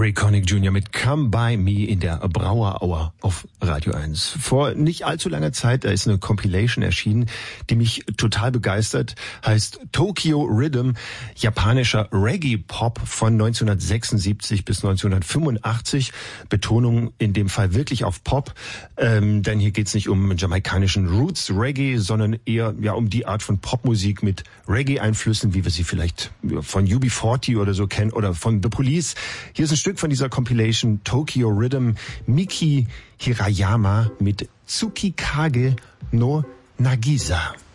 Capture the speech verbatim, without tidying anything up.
Harry Connick Junior mit Come By Me in der Brauer Hour auf Radio eins. Vor nicht allzu langer Zeit, da ist eine Compilation erschienen, die mich total begeistert, heißt Tokyo Rhythm, japanischer Reggae-Pop von neunzehnhundertsechsundsiebzig bis neunzehnhundertfünfundachtzig. Betonung in dem Fall wirklich auf Pop, ähm, denn hier geht's nicht um jamaikanischen Roots-Reggae, sondern eher ja um die Art von Popmusik mit Reggae-Einflüssen, wie wir sie vielleicht von U B vierzig oder so kennen oder von The Police. Hier ist ein Stück von dieser Compilation Tokyo Rhythm, Miki Hirayama mit Tsukikage no Nagisa.